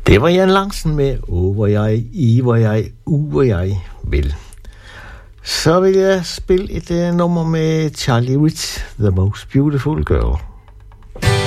Det var Jan Langsen med hvor jeg hvor jeg vil. Så vil jeg spille et nummer med Charlie Rich, The Most Beautiful Girl.